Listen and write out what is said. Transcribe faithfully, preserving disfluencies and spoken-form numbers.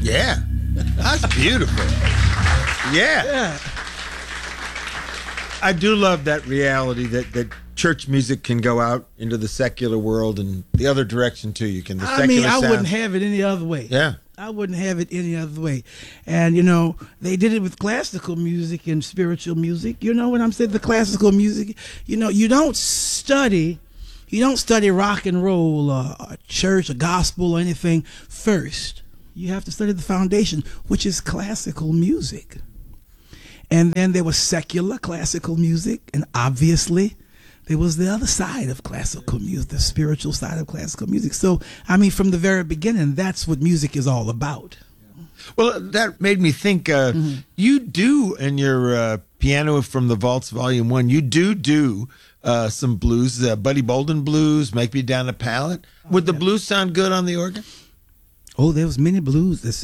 Yeah, that's beautiful. Yeah. Yeah. I do love that reality that, that church music can go out into the secular world and the other direction too. You can. The I mean, secular I sound- wouldn't have it any other way. Yeah. I wouldn't have it any other way. And, you know, they did it with classical music and spiritual music. You know what I'm saying? The classical music, you know, you don't study, you don't study rock and roll or, or church or gospel or anything first. You have to study the foundation, which is classical music. And then there was secular classical music, and obviously there was the other side of classical music, the spiritual side of classical music. So, I mean, from the very beginning, that's what music is all about. Well, that made me think, uh, mm-hmm. you do in your uh, Piano from the Vaults Volume one, you do do uh, some blues, uh, Buddy Bolden blues, Make Me Down a Pallet. Would oh, yeah. the blues sound good on the organ? Oh, there was many blues that